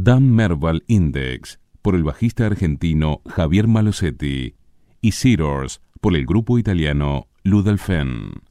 Dan Merval Index, por el bajista argentino Javier Malosetti, y Cedars, por el grupo italiano Ludelfen.